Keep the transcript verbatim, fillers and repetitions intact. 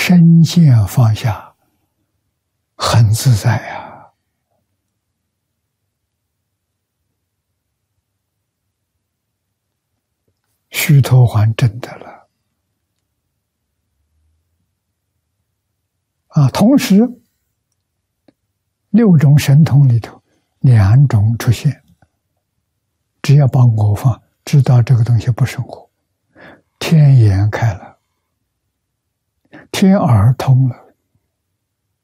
身见放下，很自在呀。须陀洹证得了啊！同时，六种神通里头，两种出现，只要把我放，知道这个东西不是我，天眼开了，天耳通了，